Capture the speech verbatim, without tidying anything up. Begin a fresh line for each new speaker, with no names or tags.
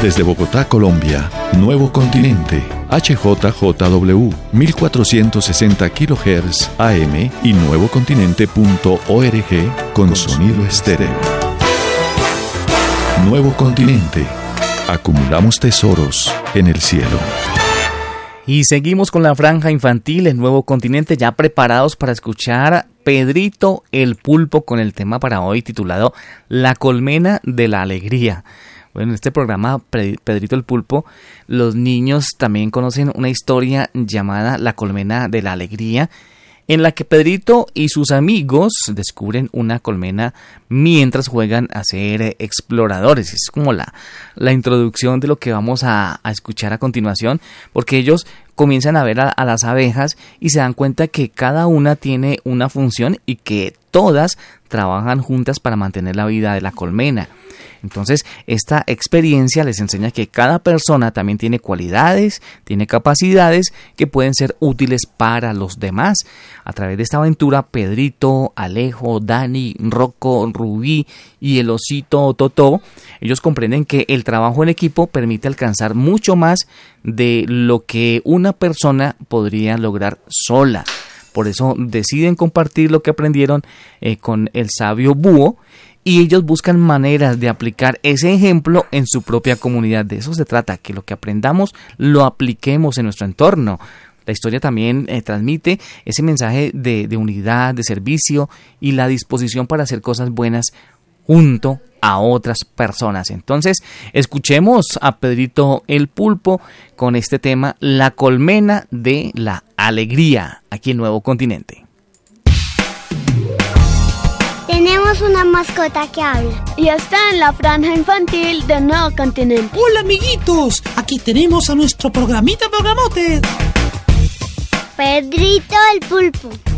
Desde Bogotá, Colombia, Nuevo Continente, H J J W, mil cuatrocientos sesenta kilohertz A M y nuevocontinente punto org con sonido estéreo. Nuevo Continente. Acumulamos tesoros en el cielo.
Y seguimos con la franja infantil en Nuevo Continente, ya preparados para escuchar Pedrito el Pulpo con el tema para hoy titulado La Colmena de la Alegría. Bueno, en este programa Pedrito el Pulpo, los niños también conocen una historia llamada La Colmena de la Alegría, en la que Pedrito y sus amigos descubren una colmena mientras juegan a ser exploradores. Es como la, la introducción de lo que vamos a, a escuchar a continuación, porque ellos comienzan a ver a, a las abejas y se dan cuenta que cada una tiene una función y que todas trabajan juntas para mantener la vida de la colmena. Entonces, esta experiencia les enseña que cada persona también tiene cualidades, tiene capacidades que pueden ser útiles para los demás. A través de esta aventura, Pedrito, Alejo, Dani, Rocco, Rubí y el osito Totó, ellos comprenden que el trabajo en equipo permite alcanzar mucho más de lo que una persona podría lograr sola. Por eso deciden compartir lo que aprendieron eh, con el sabio búho, y ellos buscan maneras de aplicar ese ejemplo en su propia comunidad. De eso se trata, que lo que aprendamos lo apliquemos en nuestro entorno. La historia también eh, transmite ese mensaje de, de unidad, de servicio y la disposición para hacer cosas buenas junto a otras personas. Entonces, escuchemos a Pedrito el Pulpo con este tema, La Colmena de la Alegría, aquí en Nuevo Continente.
Tenemos una mascota que habla
y está en la franja infantil de Nuevo Continente.
Hola, amiguitos, aquí tenemos a nuestro programita programote.
Pedrito el Pulpo.